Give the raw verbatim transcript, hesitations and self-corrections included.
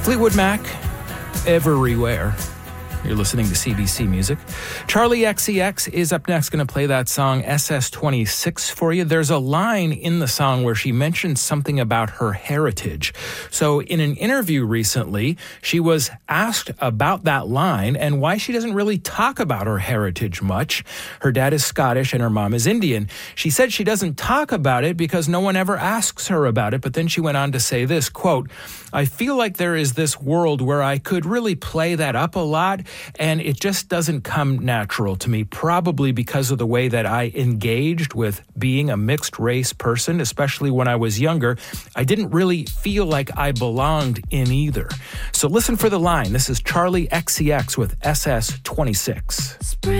Fleetwood Mac, Everywhere. You're listening to C B C Music. Charlie X C X is up next, going to play that song S S twenty-six for you. There's a line in the song where she mentions something about her heritage. So in an interview recently, she was asked about that line and why she doesn't really talk about her heritage much. Her dad is Scottish and her mom is Indian. She said she doesn't talk about it because no one ever asks her about it. But then she went on to say this, quote, "I feel like there is this world where I could really play that up a lot, and it just doesn't come natural to me, probably because of the way that I engaged with being a mixed race person, especially when I was younger. I didn't really feel like I belonged in either." So listen for the line. This is Charlie X C X with S S twenty-six.